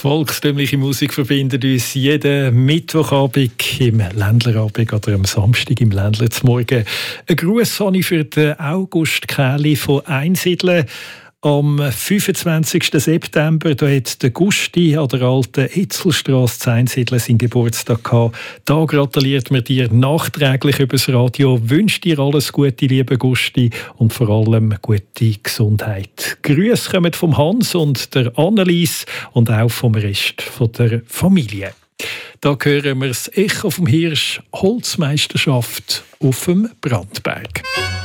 Volkstümliche Musik verbindet uns jeden Mittwochabend im Ländlerabend oder am Samstag im Ländler zum Morgen. Ein Gruß habe ich für den August Kähli von Einsiedeln. Am 25. September da hat der Gusti an der alten Etzelstrasse zu Einsiedeln seinen Geburtstag gehabt. Da gratuliert mir dir nachträglich übers Radio. Wünsche dir alles Gute, liebe Gusti, und vor allem gute Gesundheit. Grüße kommen vom Hans und der Annelies und auch vom Rest von der Familie. Da hören wir das Echo vom Hirsch, Holzmeisterschaft auf dem Brandberg.